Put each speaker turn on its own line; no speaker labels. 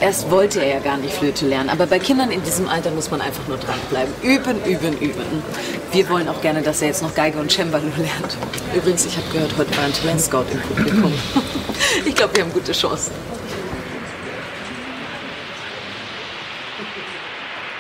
Zuerst wollte er ja gar nicht Flöte lernen, aber bei Kindern in diesem Alter muss man einfach nur dranbleiben. Üben, üben, üben. Wir wollen auch gerne, dass er jetzt noch Geige und Cembalo lernt. Übrigens, ich habe gehört, heute war ein Talentscout im Publikum. Ich glaube, wir haben gute Chancen.